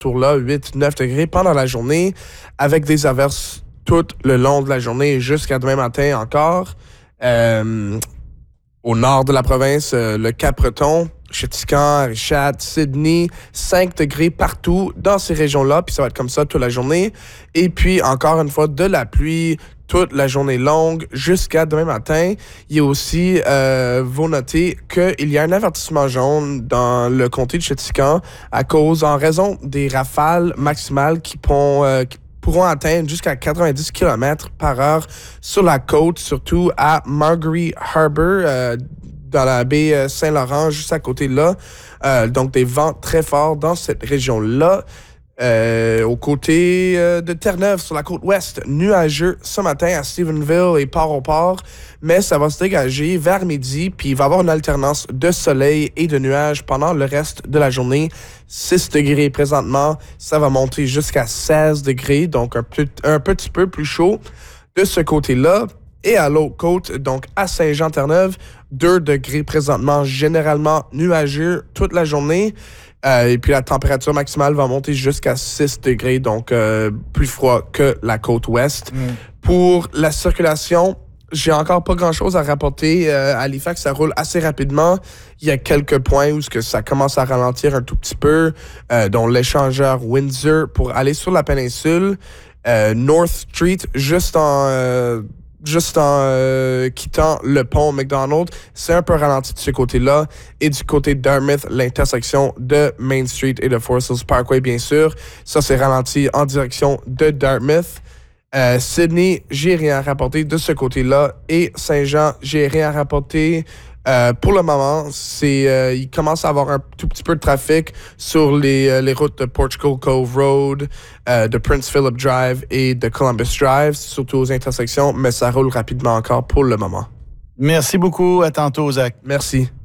tour-là, 8-9 degrés pendant la journée, avec des averses tout le long de la journée jusqu'à demain matin encore. Au nord de la province, le Cap-Breton, Chéticamp, Richat, Sydney, 5 degrés partout dans ces régions-là, puis ça va être comme ça toute la journée. Et puis, encore une fois, de la pluie toute la journée longue jusqu'à demain matin. Il y a aussi, vous notez qu'il y a un avertissement jaune dans le comté de Chéticamp en raison des rafales maximales qui pourront atteindre jusqu'à 90 km/h sur la côte, surtout à Margery Harbour, dans la baie Saint-Laurent, juste à côté de là. Donc, des vents très forts dans cette région-là. Au côté de Terre-Neuve, sur la côte ouest, nuageux ce matin à Stephenville et Port-au-Port, mais ça va se dégager vers midi, puis il va y avoir une alternance de soleil et de nuages pendant le reste de la journée. 6 degrés présentement, ça va monter jusqu'à 16 degrés, donc un petit peu plus chaud de ce côté-là. Et à l'autre côte, donc à Saint-Jean-Terre-Neuve, 2 degrés présentement, généralement nuageux toute la journée. Et puis la température maximale va monter jusqu'à 6 degrés, donc plus froid que la côte ouest. Pour la circulation, j'ai encore pas grand-chose à rapporter. À Halifax, ça roule assez rapidement. Il y a quelques points où ça commence à ralentir un tout petit peu, dont l'échangeur Windsor pour aller sur la péninsule. North Street, juste en quittant le pont McDonald, c'est un peu ralenti de ce côté-là. Et du côté de Dartmouth, l'intersection de Main Street et de Forest Hills Parkway, bien sûr. Ça, c'est ralenti en direction de Dartmouth. Sydney, j'ai rien à rapporter de ce côté-là. Et Saint-Jean, j'ai rien à rapporter. Pour le moment, il commence à avoir un tout petit peu de trafic sur les routes de Portugal Cove Road, de Prince Philip Drive et de Columbus Drive, surtout aux intersections, mais ça roule rapidement encore pour le moment. Merci beaucoup. À tantôt, Zach. Merci.